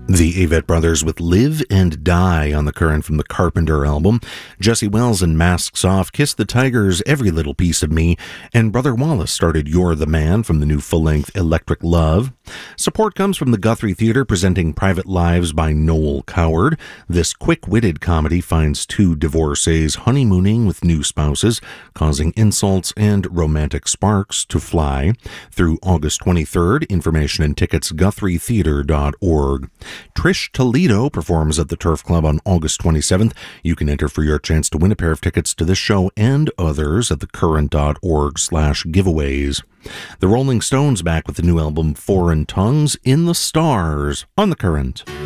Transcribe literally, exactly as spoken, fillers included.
The Avett Brothers with Live and Die on the Current from the Carpenter album. Jesse Wells and Masks Off, Kiss the Tigers, Every Little Piece of Me, and Brother Wallace started You're the Man from the new full-length Electric Love. Support comes from the Guthrie Theatre presenting Private Lives by Noel Coward. This quick-witted comedy finds two divorcees honeymooning with new spouses, causing insults and romantic sparks to fly. Through August twenty-third, information and tickets guthrie theatre dot org. Trish Toledo performs at the Turf Club on August twenty-seventh. You can enter for your chance to win a pair of tickets to this show and others at thecurrent.org slash giveaways. The Rolling Stones back with the new album Foreign Tongues in the Stars on The Current.